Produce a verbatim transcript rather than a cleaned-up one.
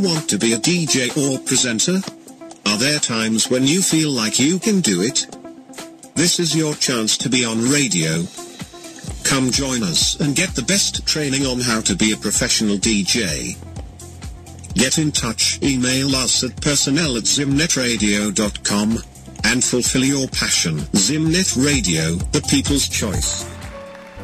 Want to be a D J or presenter? Are there times when you feel like you can do it? This is your chance to be on radio. Come join us and get the best training on how to be a professional D J. Get in touch, email us at personnel at zimnetradio dot com, and fulfill your passion. Zimnet Radio, the people's choice.